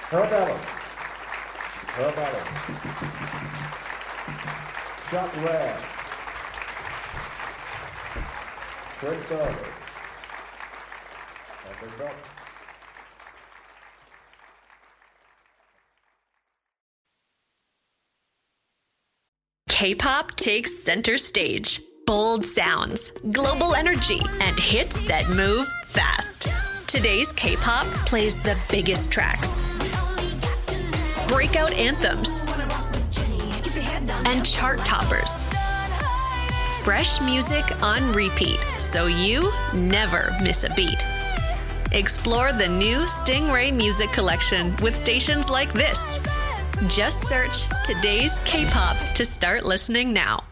Parabellum. Parabellum. Shot Rare. Kurt Dollars. K-pop takes center stage. Bold sounds, global energy, and hits that move fast. Today's K-pop plays the biggest tracks, breakout anthems, and chart toppers. Fresh music on repeat, so you never miss a beat. Explore the new Stingray Music Collection with stations like this. Just search Today's K-pop to start listening now.